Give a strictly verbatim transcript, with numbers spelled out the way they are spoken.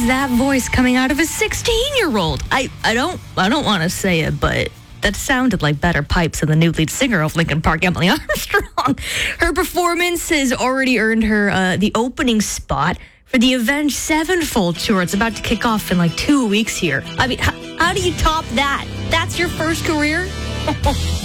is that voice coming out of a sixteen-year-old? I, I don't I don't want to say it, but that sounded like better pipes than the new lead singer of Linkin Park, Emily Armstrong. Her performance has already earned her uh, the opening spot for the Avenged Sevenfold tour. It's about to kick off in like two weeks here. I mean, how, how do you top that? That's your first career?